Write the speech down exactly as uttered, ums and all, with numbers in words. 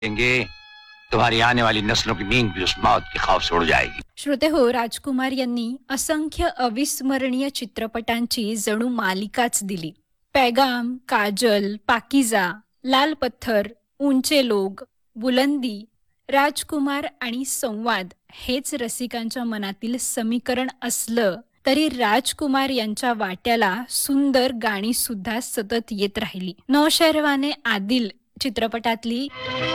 देंगे, तुम्हारी आने वाली नस्लों की नींद भी उस मौत के खौफ से उड़ जाएगी. श्रोते हो, राजकुमार यांनी असंख्य अविस्मरणीय चित्रपटांची जणू मालिकाच दिली. पैगाम, काजल, पाकीजा, लाल पत्थर, ऊंचे लोग, बुलंदी, राजकुमार आणि संवाद हेच रसिकांच्या मनातील समीकरण असलं तरी राजकुमार यांच्या वाट्याला सुंदर गाणी सुद्धा सतत येत राहिली. नौशेरवाने आदिल चित्रपटातली